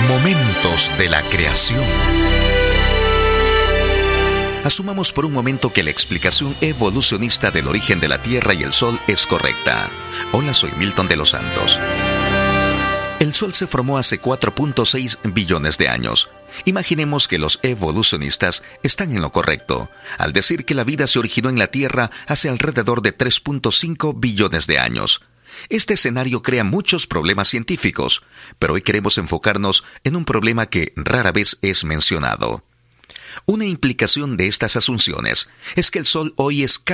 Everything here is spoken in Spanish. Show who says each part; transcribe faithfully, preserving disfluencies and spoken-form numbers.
Speaker 1: Momentos de la creación. Asumamos por un momento que la explicación evolucionista del origen de la Tierra y el Sol es correcta. Hola, soy Milton de los Santos. El Sol se formó hace cuatro punto seis billones de años. Imaginemos que los evolucionistas están en lo correcto, al decir que la vida se originó en la Tierra hace alrededor de tres punto cinco billones de años. Este escenario crea muchos problemas científicos, pero hoy queremos enfocarnos en un problema que rara vez es mencionado. Una implicación de estas asunciones es que el Sol hoy es